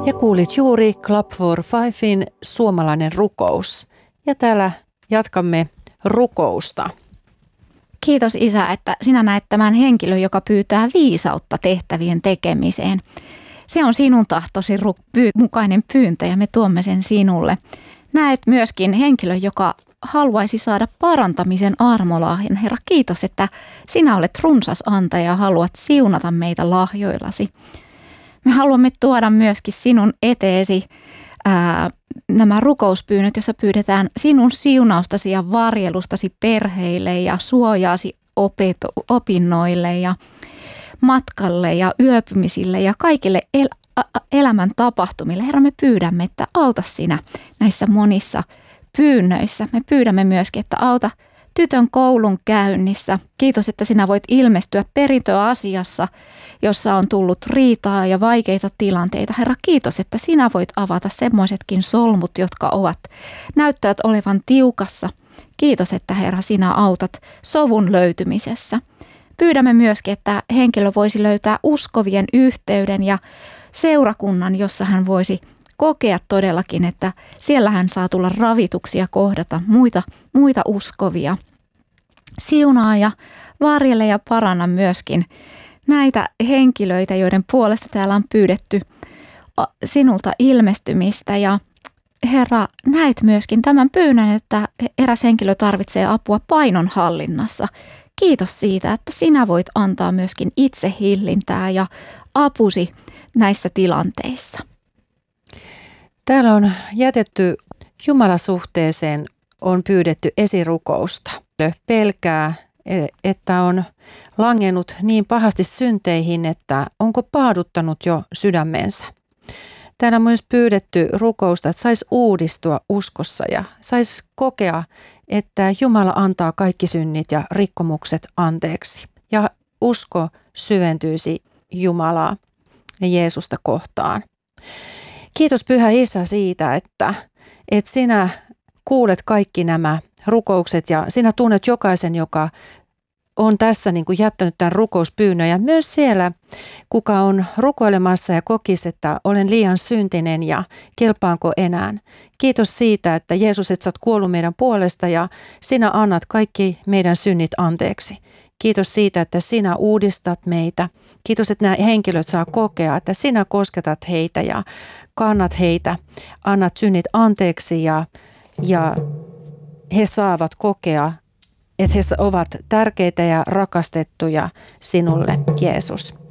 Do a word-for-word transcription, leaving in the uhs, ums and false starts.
Ja kuulit juuri Club for Fivein suomalainen rukous. Ja täällä jatkamme rukousta. Kiitos Isä, että sinä näet tämän henkilön, joka pyytää viisautta tehtävien tekemiseen. Se on sinun tahtosi ru- pyy- mukainen pyyntö ja me tuomme sen sinulle. Näet myöskin henkilön, joka haluaisi saada parantamisen armolahjan. Herra, kiitos, että sinä olet runsas antaja ja haluat siunata meitä lahjoillasi. Me haluamme tuoda myöskin sinun eteesi ää, nämä rukouspyynnöt, joissa pyydetään sinun siunaustasi ja varjelustasi perheille ja suojaasi opet- opinnoille ja matkalle ja yöpymisille ja kaikille el- a- elämän tapahtumille. Herra, me pyydämme, että auta sinä näissä monissa pyynnöissä. Me pyydämme myöskin, että auta tytön koulun käynnissä. Kiitos, että sinä voit ilmestyä perintöasiassa, jossa on tullut riitaa ja vaikeita tilanteita. Herra, kiitos, että sinä voit avata semmoisetkin solmut, jotka ovat näyttävät olevan tiukassa. Kiitos, että Herra, sinä autat sovun löytymisessä. Pyydämme myöskin, että henkilö voisi löytää uskovien yhteyden ja seurakunnan, jossa hän voisi kokea todellakin, että siellä hän saa tulla ravituksi ja kohdata muita, muita uskovia. Siunaa ja varjele ja paranna myöskin näitä henkilöitä, joiden puolesta täällä on pyydetty sinulta ilmestymistä. Ja Herra, näet myöskin tämän pyynnön, että eräs henkilö tarvitsee apua painonhallinnassa. Kiitos siitä, että sinä voit antaa myöskin itsehillintää ja apusi näissä tilanteissa. Täällä on jätetty Jumalasuhteeseen, on pyydetty esirukousta. Pelkää, että on langennut niin pahasti synteihin, että onko paaduttanut jo sydämensä. Täällä on myös pyydetty rukousta, että saisi uudistua uskossa ja saisi kokea, että Jumala antaa kaikki synnit ja rikkomukset anteeksi. Ja usko syventyisi Jumalaa ja Jeesusta kohtaan. Kiitos Pyhä Isä siitä, että, että sinä kuulet kaikki nämä rukoukset ja sinä tunnet jokaisen, joka on tässä niin kuin jättänyt tämän rukouspyynnön. Ja myös siellä, kuka on rukoilemassa ja kokisi, että olen liian syntinen ja kelpaanko enää. Kiitos siitä, että Jeesus, että sä oot kuollut meidän puolesta ja sinä annat kaikki meidän synnit anteeksi. Kiitos siitä, että sinä uudistat meitä. Kiitos, että nämä henkilöt saa kokea, että sinä kosketat heitä ja kannat heitä, annat synnit anteeksi ja, ja he saavat kokea, että he ovat tärkeitä ja rakastettuja sinulle, Jeesus.